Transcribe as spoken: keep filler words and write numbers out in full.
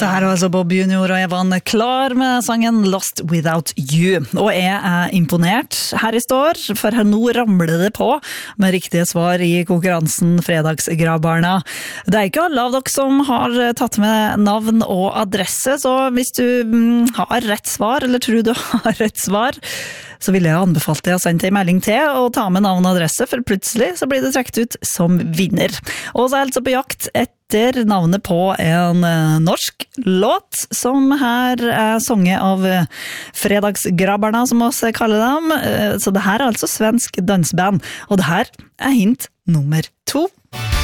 Det her er altså Bob Junior og Evan klar med sangen Lost Without You. Og jeg er imponert her i står, for nå ramler det på med riktige svar i konkurransen Fredagsgrabbarna. Det er ikke alle av dere som har tatt med navn og adresse, så hvis du mm, har rett svar, eller tror du har rett svar, så vil jeg anbefale deg å sende en melding til og ta med navn og adresse, for plutselig så blir det trekt ut som vinner. Og så er jeg altså på jakt etter navnet på en norsk låt, som her er sunget av Fredagsgrabbarna, som også kaller dem. Så det her er altså svensk dansband, og det her er hint nummer to.